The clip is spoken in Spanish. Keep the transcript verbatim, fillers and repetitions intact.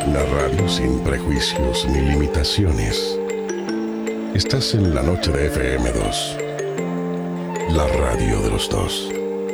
La radio sin prejuicios ni limitaciones. Estás en la noche de F M dos. La radio de los dos.